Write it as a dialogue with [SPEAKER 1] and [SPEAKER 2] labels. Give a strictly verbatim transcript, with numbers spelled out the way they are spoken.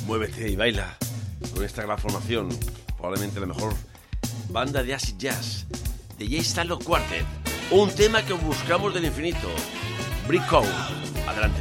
[SPEAKER 1] Muévete y baila con esta gran formación, probablemente la mejor banda de acid jazz, de J. Stanlock Quartet. Un tema que buscamos del infinito, Brick Code. Adelante.